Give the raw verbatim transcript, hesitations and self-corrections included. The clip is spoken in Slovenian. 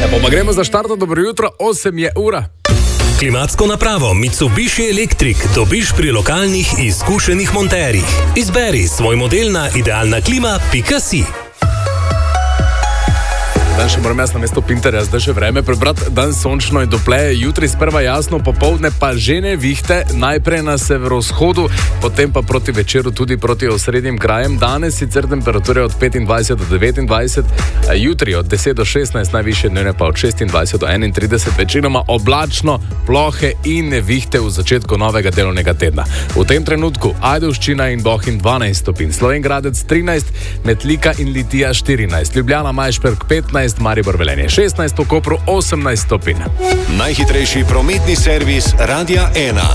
Ja, pa gremo za štarta, dobro jutro, osem je ura. Klimatsko napravo Mitsubishi Electric dobiš pri lokalnih izkušenih monterjih. Izberi svoj model na idealna klima pika si. Dan še moram jaz na mesto Pinterja, zdaj še vreme prebrati, dan sončno in topleje, jutri sprva jasno, popoldne pa že nevihte, najprej na severovzhodu, potem pa proti večeru tudi proti osrednjim krajem. Danes sicer temperature od petindvajset do devetindvajset, jutri od deset do šestnajst, najvišje dnevne pa od šestindvajset do enaintrideset, večinoma oblačno, plohe in nevihte v začetku novega delovnega tedna. V tem trenutku Ajdovščina in Bohinj dvanajst stopinj, Slovenj Gradec trinajst, Metlika in Litija štirinajst, Ljubljana Majšperk petnajst, Maribor Velenje šestnajst, v Kopru osemnajst stopinj. Najhitrejši prometni servis Radia ena.